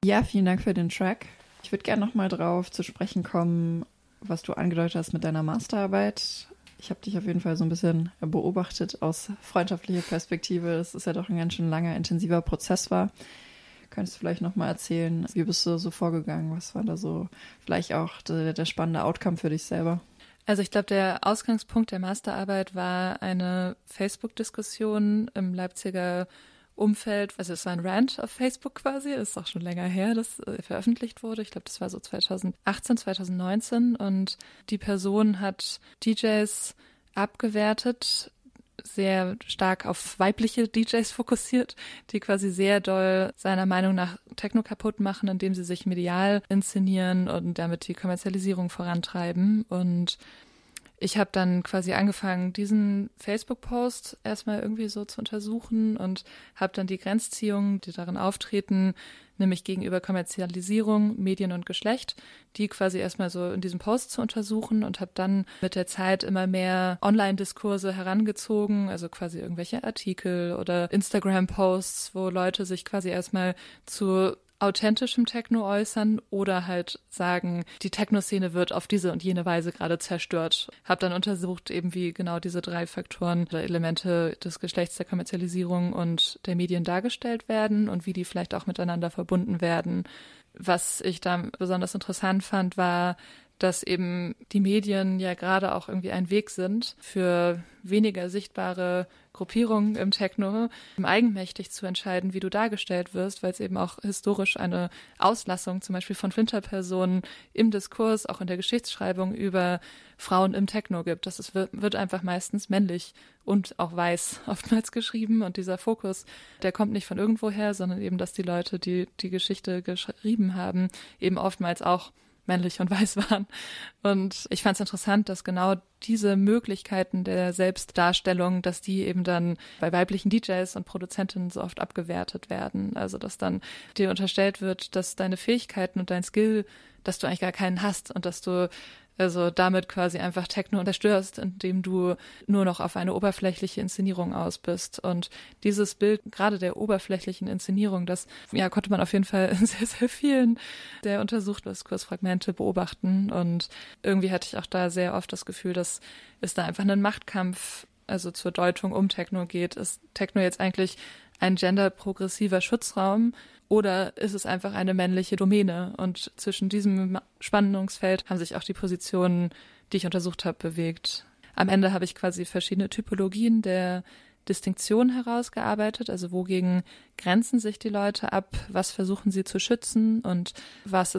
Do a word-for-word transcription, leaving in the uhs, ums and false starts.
Ja, vielen Dank für den Track. Ich würde gerne noch mal drauf zu sprechen kommen, was du angedeutet hast mit deiner Masterarbeit. Ich habe dich auf jeden Fall so ein bisschen beobachtet aus freundschaftlicher Perspektive, dass es ja doch ein ganz schön langer, intensiver Prozess war. Könntest du vielleicht noch mal erzählen, wie bist du so vorgegangen? Was war da so vielleicht auch der, der spannende Outcome für dich selber? Also ich glaube, der Ausgangspunkt der Masterarbeit war eine Facebook-Diskussion im Leipziger Umfeld. Also es war ein Rant auf Facebook quasi, das ist auch schon länger her, dass äh, veröffentlicht wurde. Ich glaube, das war so zweitausendachtzehn, zweitausendneunzehn und die Person hat D Js abgewertet, sehr stark auf weibliche D Js fokussiert, die quasi sehr doll seiner Meinung nach Techno kaputt machen, indem sie sich medial inszenieren und damit die Kommerzialisierung vorantreiben. Und ich habe dann quasi angefangen, diesen Facebook-Post erstmal irgendwie so zu untersuchen und habe dann die Grenzziehungen, die darin auftreten, nämlich gegenüber Kommerzialisierung, Medien und Geschlecht, die quasi erstmal so in diesem Post zu untersuchen und habe dann mit der Zeit immer mehr Online-Diskurse herangezogen, also quasi irgendwelche Artikel oder Instagram-Posts, wo Leute sich quasi erstmal zu authentischem Techno äußern oder halt sagen, die Techno-Szene wird auf diese und jene Weise gerade zerstört. Hab dann untersucht eben, wie genau diese drei Faktoren oder Elemente des Geschlechts, der Kommerzialisierung und der Medien dargestellt werden und wie die vielleicht auch miteinander verbunden werden. Was ich da besonders interessant fand, war, dass eben die Medien ja gerade auch irgendwie ein Weg sind für weniger sichtbare Gruppierungen im Techno, um eigenmächtig zu entscheiden, wie du dargestellt wirst, weil es eben auch historisch eine Auslassung zum Beispiel von Flinterpersonen im Diskurs, auch in der Geschichtsschreibung über Frauen im Techno gibt. Das ist, wird einfach meistens männlich und auch weiß oftmals geschrieben und dieser Fokus, der kommt nicht von irgendwoher, sondern eben, dass die Leute, die die Geschichte geschrieben haben, eben oftmals auch männlich und weiß waren. Und ich fand es interessant, dass genau diese Möglichkeiten der Selbstdarstellung, dass die eben dann bei weiblichen D Js und Produzentinnen so oft abgewertet werden. Also dass dann dir unterstellt wird, dass deine Fähigkeiten und dein Skill, dass du eigentlich gar keinen hast und dass du also damit quasi einfach Techno zerstörst, indem du nur noch auf eine oberflächliche Inszenierung aus bist. Und dieses Bild, gerade der oberflächlichen Inszenierung, das ja konnte man auf jeden Fall in sehr, sehr vielen der untersuchten Diskursfragmente beobachten. Und irgendwie hatte ich auch da sehr oft das Gefühl, dass es da einfach einen Machtkampf, also zur Deutung um Techno geht. Ist Techno jetzt eigentlich ein genderprogressiver Schutzraum? Oder ist es einfach eine männliche Domäne? Und zwischen diesem Spannungsfeld haben sich auch die Positionen, die ich untersucht habe, bewegt. Am Ende habe ich quasi verschiedene Typologien der Distinktion herausgearbeitet, also wogegen grenzen sich die Leute ab, was versuchen sie zu schützen und was